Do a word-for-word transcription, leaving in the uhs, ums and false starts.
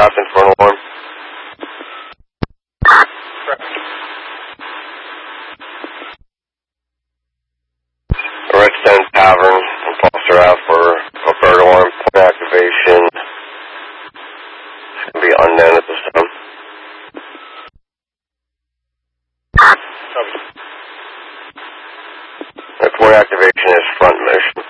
Grafton for an alarm. Redstone Tavern and Foster Ave for a bird alarm. Point activation is going to be unknown at this time. The point activation is front motion.